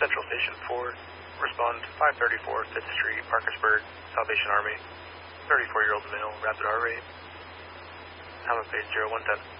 Central Station 4, respond 534 5th Street, Parkersburg, Salvation Army, 34-year-old male, rapid heart rate. Hamlet page 0110.